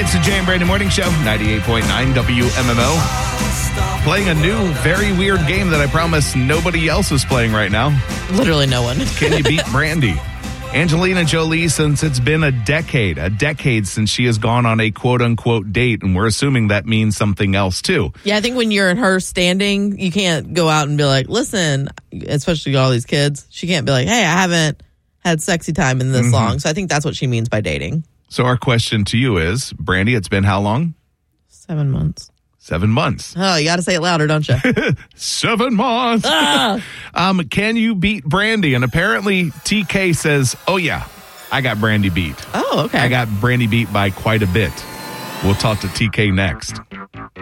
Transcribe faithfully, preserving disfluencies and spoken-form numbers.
It's the Jay and Brandon Morning Show, ninety-eight point nine W M M O. Playing a new, very weird game that I promise nobody else is playing right now. Literally no one. Can you beat Brandy? Angelina Jolie, since it's been a decade, a decade since she has gone on a quote-unquote date, and we're assuming that means something else, too. Yeah, I think when you're in her standing, you can't go out and be like, listen, especially all these kids, she can't be like, hey, I haven't had sexy time in this mm-hmm. long. So I think that's what she means by dating. So our question to you is, Brandy, it's been how long? Seven months. Seven months. Oh, you got to say it louder, don't you? Seven months. Ah! um, can you beat Brandy? And apparently T K says, oh, yeah, I got Brandy beat. Oh, okay. I got Brandy beat by quite a bit. We'll talk to T K next.